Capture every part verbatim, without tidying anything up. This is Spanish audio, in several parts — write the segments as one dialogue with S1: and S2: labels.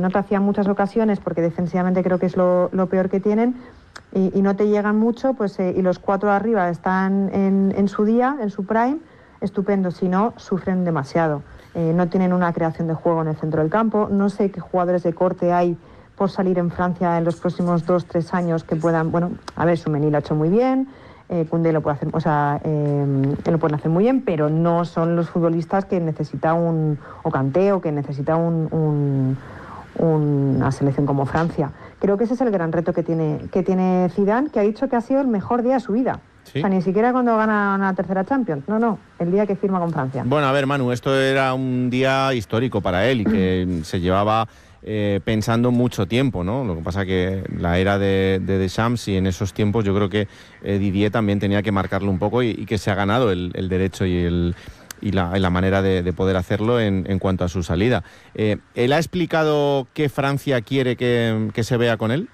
S1: no te hacían muchas ocasiones, porque defensivamente creo que es lo, lo peor que tienen, y, y no te llegan mucho, pues eh, y los cuatro de arriba están en, en su día, en su prime, estupendo. Si no, sufren demasiado. Eh, no tienen una creación de juego en el centro del campo. No sé qué jugadores de corte hay por salir en Francia en los próximos dos, tres años que puedan, bueno, a ver, Tchouaméni lo ha hecho muy bien, eh, Koundé lo puede hacer, o sea, eh, lo pueden hacer muy bien, pero no son los futbolistas que necesita un, o Kanté, o que necesita un, un, una selección como Francia. Creo que ese es el gran reto que tiene, que tiene Zidane, que ha dicho que ha sido el mejor día de su vida. ¿Sí? O sea, ni siquiera cuando gana una tercera Champions, no, no, el día que firma con Francia.
S2: Bueno, a ver, Manu, esto era un día histórico para él y que se llevaba eh, pensando mucho tiempo, ¿no? Lo que pasa que la era de, de Deschamps, y en esos tiempos yo creo que eh, Didier también tenía que marcarlo un poco, y, y que se ha ganado el, el derecho y el... y la, la manera de, de poder hacerlo en, en cuanto a su salida. Eh, ¿Él ha explicado qué Francia quiere que, que se vea con él?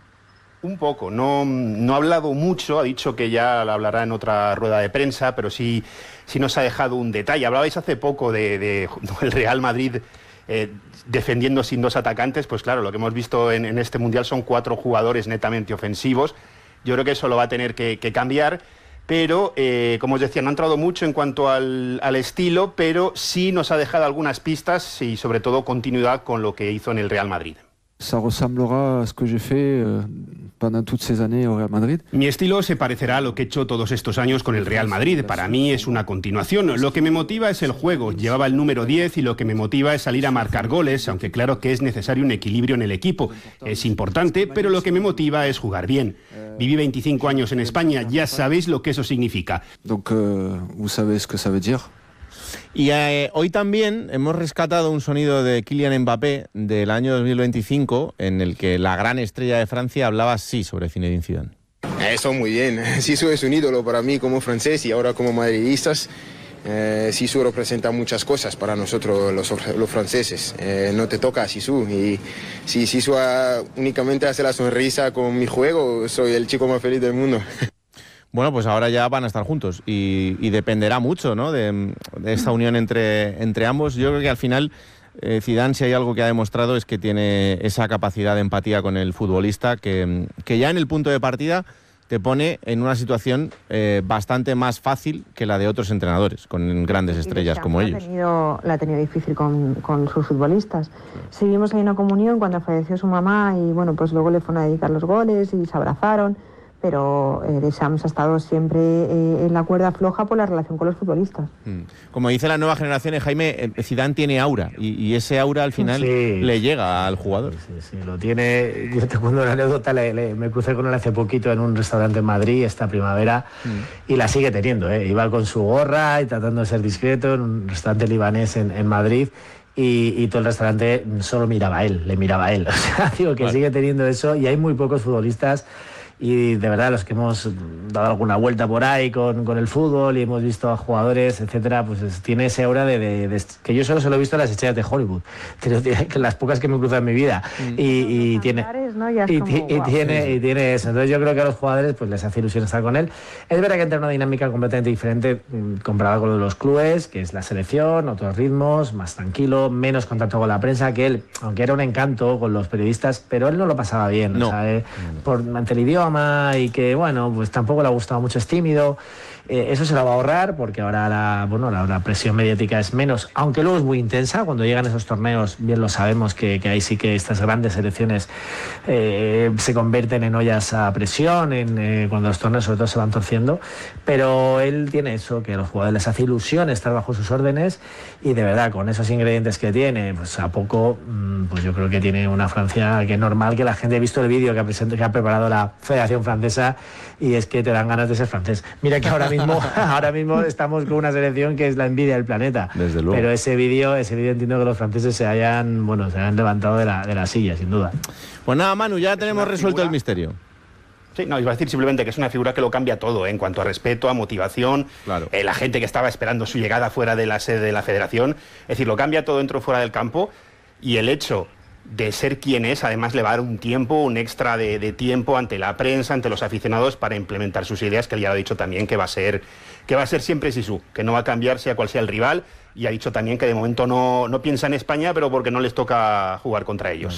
S3: Un poco, no, no ha hablado mucho, ha dicho que ya la hablará en otra rueda de prensa, pero sí, sí nos ha dejado un detalle. Hablabais hace poco de, de, del Real Madrid eh, defendiendo sin dos atacantes. Pues claro, lo que hemos visto en, en este Mundial son cuatro jugadores netamente ofensivos. Yo creo que eso lo va a tener que, que cambiar. Pero, eh, como os decía, no ha entrado mucho en cuanto al, al estilo, pero sí nos ha dejado algunas pistas y sobre todo continuidad con lo que hizo en el Real Madrid.
S4: Ça ressemblera a ce que j'ai fait euh, pendant toutes ces années au Real Madrid.
S3: Mi estilo se parecerá a lo que he hecho todos estos años con el Real Madrid. Para mí es una continuación. Lo que me motiva es el juego. Llevaba el número diez y lo que me motiva es salir a marcar goles, aunque claro que es necesario un equilibrio en el equipo. Es importante, pero lo que me motiva es jugar bien. Viví veinticinco años en España, ya sabéis lo que eso significa.
S4: Donc, euh, vous savez ce que ça veut dire.
S2: Y eh, hoy también hemos rescatado un sonido de Kylian Mbappé del año dos mil veinticinco, en el que la gran estrella de Francia hablaba así sobre Zinedine Zidane.
S5: Eso muy bien. Zizou es un ídolo para mí como francés y ahora como madridistas. Eh, Zizou representa muchas cosas para nosotros los, los franceses. Eh, no te toca a Zizou, y si Zizou únicamente hace la sonrisa con mi juego, soy el chico más feliz del mundo.
S2: Bueno, pues ahora ya van a estar juntos y, y dependerá mucho, ¿no?, de, de esta unión entre, entre ambos. Yo creo que al final eh, Zidane, si hay algo que ha demostrado, es que tiene esa capacidad de empatía con el futbolista, que, que ya en el punto de partida te pone en una situación eh, bastante más fácil que la de otros entrenadores, con grandes estrellas como ellos.
S1: La ha tenido, la ha tenido difícil con, con sus futbolistas. Seguimos ahí una comunión cuando falleció su mamá, y bueno, pues luego le fueron a dedicar los goles y se abrazaron. Pero eh, Deschamps ha estado siempre eh, en la cuerda floja por la relación con los futbolistas.
S2: Como dice la nueva generación, Jaime, Zidane tiene aura, y, y ese aura al final sí le llega al jugador.
S6: Sí, sí, lo tiene. Yo te cuento una anécdota, le, le, me crucé con él hace poquito en un restaurante en Madrid esta primavera, mm. y la sigue teniendo, ¿eh? Iba con su gorra y tratando de ser discreto en un restaurante libanés en, en Madrid. Y, y todo el restaurante solo miraba a él, le miraba a él. O sea, digo que vale. Sigue teniendo eso, y hay muy pocos futbolistas. Y de verdad, los que hemos dado alguna vuelta por ahí con, con el fútbol y hemos visto a jugadores, etcétera, pues es, tiene ese aura de, de, de... que yo solo se lo he visto en las estrellas de Hollywood, pero tiene, las pocas que me he cruzado en mi vida. Mm. Y, y, tiene,
S1: ¿no?
S6: y, como, y, wow. tiene, sí, sí. y tiene eso. Entonces yo creo que a los jugadores pues les hace ilusión estar con él. Es verdad que entra en una dinámica completamente diferente comparada con lo de los clubes, que es la selección, otros ritmos, más tranquilo, menos contacto con la prensa, que él, aunque era un encanto con los periodistas, pero él no lo pasaba bien. No. O sea, eh, por, ante el idioma, y que bueno, pues tampoco le ha gustado mucho, es tímido. Eh, eso se lo va a ahorrar, porque ahora la, bueno, la, la presión mediática es menos, aunque luego es muy intensa. Cuando llegan esos torneos, bien lo sabemos, que, que ahí sí que estas grandes selecciones eh, se convierten en ollas a presión, en, eh, cuando los torneos sobre todo se van torciendo. Pero él tiene eso, que a los jugadores les hace ilusión estar bajo sus órdenes, y de verdad, con esos ingredientes que tiene, pues a poco, pues yo creo que tiene una Francia que es normal, que la gente ha visto el vídeo que ha, que ha preparado la Federación Francesa, y es que te dan ganas de ser francés. Mira que ahora mismo ahora mismo estamos con una selección que es la envidia del planeta.
S2: Desde luego.
S6: Pero ese vídeo, ese vídeo entiendo que los franceses se hayan, bueno, se hayan levantado de la, de la silla, sin duda.
S2: Pues nada, Manu, ya tenemos resuelto figura... el misterio.
S3: Sí, no, iba a decir simplemente que es una figura que lo cambia todo, ¿eh? En cuanto a respeto, a motivación,
S2: claro.
S3: eh, la gente que estaba esperando su llegada fuera de la sede de la Federación. Es decir, lo cambia todo dentro o fuera del campo, y el hecho de ser quien es, además le va a dar un tiempo, un extra de, de tiempo ante la prensa, ante los aficionados, para implementar sus ideas, que él ya ha dicho también que va a ser, que va a ser siempre Zizou, que no va a cambiar sea cual sea el rival, y ha dicho también que de momento no, no piensa en España, pero porque no les toca jugar contra ellos.